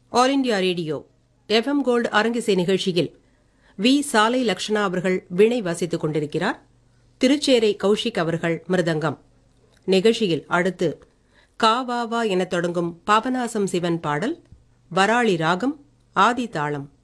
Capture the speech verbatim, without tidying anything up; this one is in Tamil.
All India radio FM gold அரங்கிசை நிகழ்ச்சியில் வி சாலை லக்ஷணா அவர்கள் வீணை வாசித்துக் கொண்டிருக்கிறார். திருச்சேரை கௌஷிக் அவர்கள் மிருதங்கம். நிகழ்ச்சியில் அடுத்து காவாவா எனத் தொடங்கும் பாபநாசம் சிவன் பாடல், வராளி ராகம், ஆதி தாளம்.